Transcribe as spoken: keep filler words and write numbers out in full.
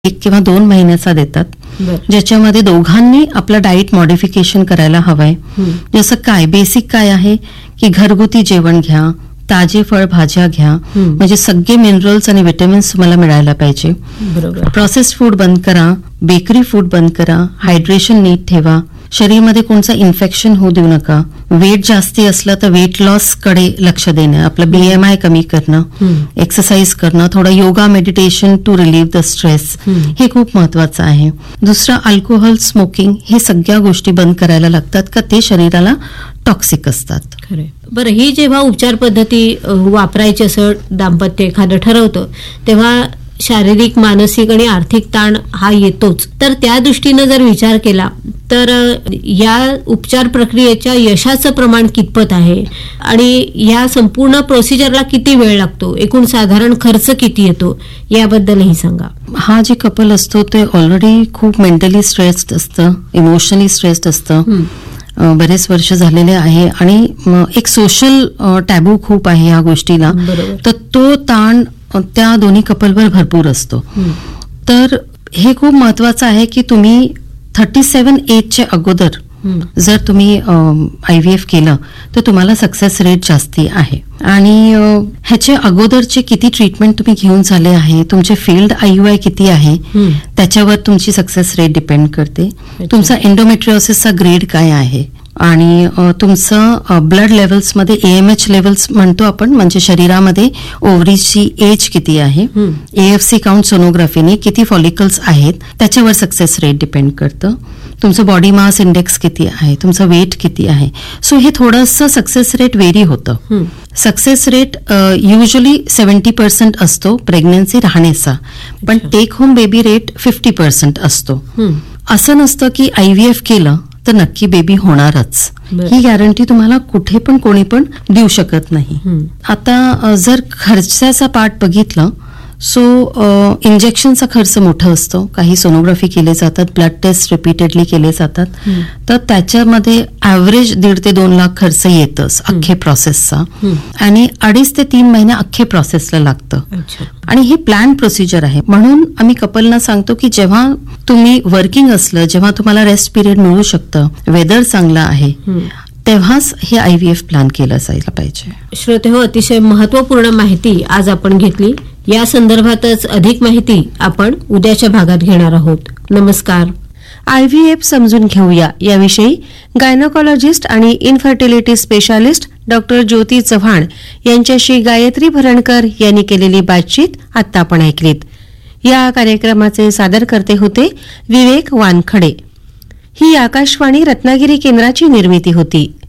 एक किंवा दोन महिन्याचा देतात, ज्याच्यामध्ये दोघांनी आपलं डाएट मॉडिफिकेशन करायला हवंय. जसं काय बेसिक काय आहे की घरगुती जेवण घ्या, ताजे फळ भाज्या घ्या, म्हणजे सगळे मिनरल्स आणि विटॅमिन्स तुम्हाला मिळायला पाहिजे. प्रोसेस्ड फूड बंद करा, बेकरी फूड बंद करा, हायड्रेशन नीट ठेवा, शरीरामध्ये कोणतं इन्फेक्शन होऊ देऊ नका. वेट जास्ती असलं तर वेट लॉस कडे लक्ष देणं, आपलं बीएमआय कमी करणं, एक्सरसाइज करणं, थोडं yoga meditation to relieve the stress, हे खूप महत्वाचं आहे. दुसरं अल्कोहोल, स्मोकिंग, हे सगळ्या गोष्टी बंद करायला लागतात का ते शरीराला टॉक्सिक असतात. बरं, ही जेव्हा उपचार पद्धती वापरायची असं दाम्पत्य एखादं ठरवतं तेव्हा शारीरिक, मानसिक आणि आर्थिक ताण हा येतोच. तर त्या दृष्टीनं जर विचार केला तर या उपचार प्रक्रियेच्या यशाचं प्रमाण कितपत आहे आणि या संपूर्ण प्रोसिजरला किती वेळ लागतो, एकूण साधारण खर्च किती येतो, याबद्दलही सांगा. हा जे कपल असतो ते ऑलरेडी खूप मेंटली स्ट्रेस्ड असतं, इमोशनली स्ट्रेस्ड असतं, बरेच वर्ष झालेले आहे आणि एक सोशल टॅबू खूप आहे या गोष्टीला. तर तो ताण त्या दोन्ही कपलवर भरपूर असतो. तर हे खूप महत्वाचं आहे की तुम्ही थर्टी सेव्हन एजच्या अगोदर जर तुम्ही आयव्हीएफ केलं तर तुम्हाला सक्सेस रेट जास्ती आहे. आणि ह्याच्या अगोदरचे किती ट्रीटमेंट तुम्ही घेऊन झाले आहे, तुमचे फील्ड आययूआय किती आहे, त्याच्यावर तुमची सक्सेस रेट डिपेंड करते. तुमचा एंडोमेट्रिओसिसचा ग्रेड काय आहे आणि तुमचं ब्लड लेवल्समध्ये एएमएच लेवल्स म्हणतो आपण, म्हणजे शरीरामध्ये ओव्हरीची एज किती आहे, एएफसी काउंट सोनोग्राफीने किती फॉलिकल्स आहेत, त्याच्यावर सक्सेस रेट डिपेंड करतं. तुमचं बॉडी मास इंडेक्स किती आहे, तुमचं वेट किती आहे. सो हे थोडंसं सक्सेस रेट वेरी होतं. Success rate usually seventy percent असतो प्रेग्नन्सी राहण्याचा, पण take home baby rate fifty percent असतो. असं नसतं की आयव्हीएफ केलं तर नक्की बेबी होणारच, ही गॅरंटी तुम्हाला कुठे पण कोणी पण देऊ शकत नाही. आता जर खर्चाचा पार्ट बघितलं सो इंजेक्शनचा खर्च मोठा असतो, काही सोनोग्राफी केले जातात, ब्लड टेस्ट रिपीटेडली केले जातात, तर त्याच्यामध्ये ॲव्हरेज दीड ते दोन लाख खर्च येतच अख्खे प्रोसेसचा, आणि अडीच ते तीन महिने अख्खे प्रोसेसला लागतं. आणि ही प्लॅन प्रोसिजर आहे. म्हणून आम्ही कपलना सांगतो की जेव्हा तुम्ही वर्किंग असलं, जेव्हा तुम्हाला रेस्ट पिरियड मिळू शकतं, वेदर चांगला आहे, तेव्हाच हे आयव्हीएफ प्लॅन केलं जायला पाहिजे. श्रोतेहो, अतिशय महत्वपूर्ण माहिती आज आपण घेतली. या संदर्भातच अधिक माहिती आपण उद्याच्या भागात घेणार आहोत. नमस्कार. आयव्हीएफ समजून घेऊया याविषयी गायनोकॉलॉजिस्ट आणि इन्फर्टिलिटी स्पेशालिस्ट डॉक्टर ज्योती चव्हाण यांच्याशी गायत्री भरणकर यांनी केलेली बातचीत आता आपण ऐकलीत. या कार्यक्रमाचे सादरकर्ते होते विवेक वानखडे. ही आकाशवाणी रत्नागिरी केंद्राची निर्मिती होती.